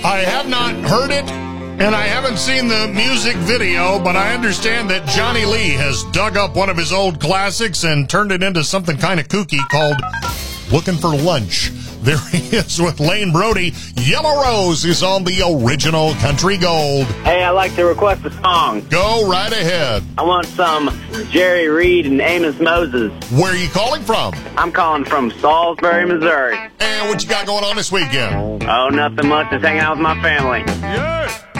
I have not heard it, and I haven't seen the music video, but I understand that Johnny Lee has dug up one of his old classics and turned it into something kind of kooky called Looking for Lunch. There he is with Lane Brody. Yellow Rose is on the original Country Gold. Hey, I'd like to request a song. Go right ahead. I want some Jerry Reed and Amos Moses. Where are you calling from? I'm calling from Salisbury, Missouri. And what you got going on this weekend? Oh, nothing much. Just hanging out with my family. Yeah.